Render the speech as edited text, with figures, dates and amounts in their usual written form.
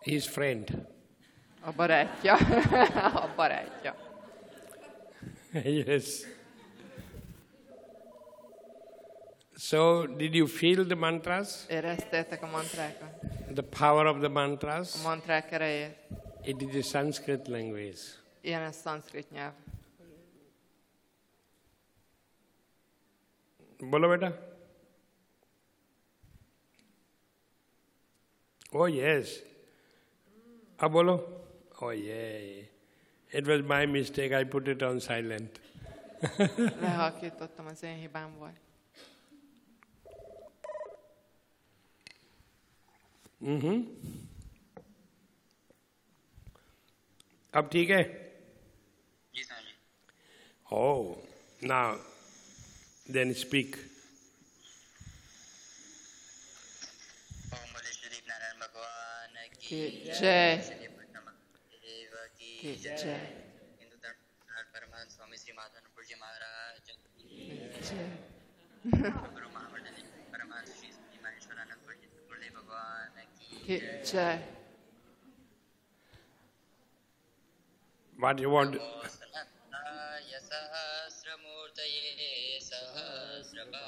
His friend. A barátja. A barátja. Yes. So, did you feel the mantras? Éreztétek a mantrákat? The power of the mantras? A mantrák erejét? It is a Sanskrit language. Ilyen a szanszkrit nyelv. Bolo beta? Oh yes. Bolo? Oh yeah. It was my mistake, I put it on silent. Lehalkítottam, az én hibám volt. अब ठीक है? जी Swami ji. Oh, now, then speak. ओम बोले श्री नारायण भगवान की जय। श्री देव की जय। हिंदू धर्म परमानंद स्वामी श्री माधवानंद जी महाराज जय। गुरु महामंडली परमानंद श्री महेश्वरानंद जी भगवान की जय। What you want? सहस्रमूर्तये सहस्र